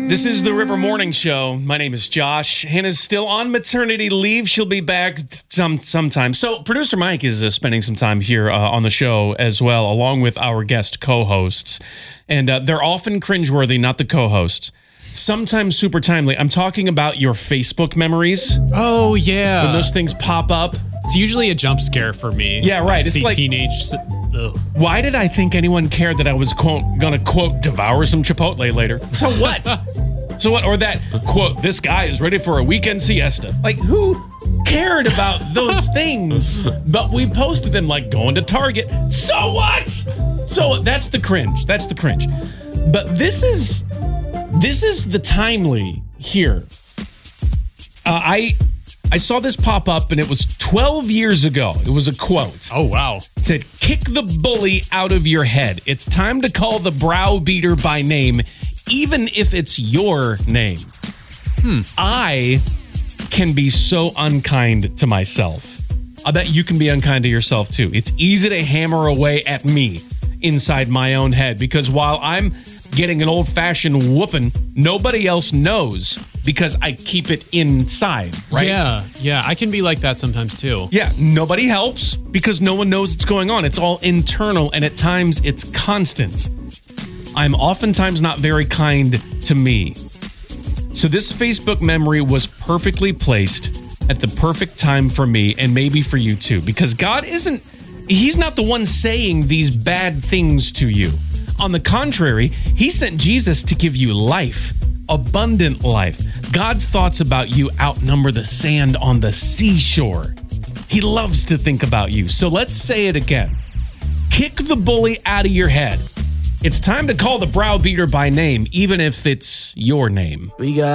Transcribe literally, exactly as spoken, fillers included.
This is the River Morning Show. My name is Josh. Hannah's still on maternity leave. She'll be back some sometime. So producer Mike is uh, spending some time here uh, on the show as well, along with our guest co-hosts. And uh, they're often cringeworthy, not the co-hosts. Sometimes super timely. I'm talking about your Facebook memories. Oh, yeah. When those things pop up. It's usually a jump scare for me. Yeah, right. I It's see like teenage... Ugh. Why did I think anyone cared that I was, quote, gonna, quote, devour some Chipotle later? So what? So what? Or that, quote, this guy is ready for a weekend siesta. Like, who cared about those things? But we posted them like going to Target. So what? So that's the cringe. That's the cringe. But this is, this is the timely here. Uh, I... I saw this pop up, and it was twelve years ago. It was a quote. Oh, wow. It said, kick the bully out of your head. It's time to call the browbeater by name, even if it's your name. Hmm. I can be so unkind to myself. I bet you can be unkind to yourself, too. It's easy to hammer away at me inside my own head, because while I'm getting an old-fashioned whooping, nobody else knows because I keep it inside, right? Yeah, yeah. I can be like that sometimes, too. Yeah, nobody helps because no one knows what's going on. It's all internal, and at times it's constant. I'm oftentimes not very kind to me. So this Facebook memory was perfectly placed at the perfect time for me, and maybe for you too, because God isn't, he's not the one saying these bad things to you. On the contrary, he sent Jesus to give you life, abundant life. God's thoughts about you outnumber the sand on the seashore. He loves to think about you. So let's say it again. Kick the bully out of your head. It's time to call the browbeater by name, even if it's your name. We got